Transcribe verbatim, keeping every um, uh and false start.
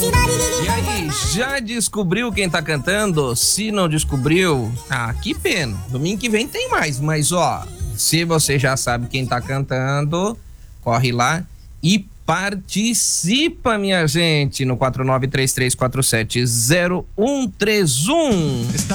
E aí, já descobriu quem tá cantando? Se não descobriu, ah, que pena. Domingo que vem tem mais, mas ó, se você já sabe quem tá cantando, corre lá e participa, minha gente, no quatro nove três três quatro sete zero um três um.